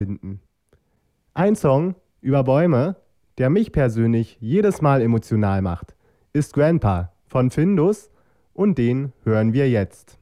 finden. Ein Song über Bäume, der mich persönlich jedes Mal emotional macht, ist Grandpa von Findus und den hören wir jetzt.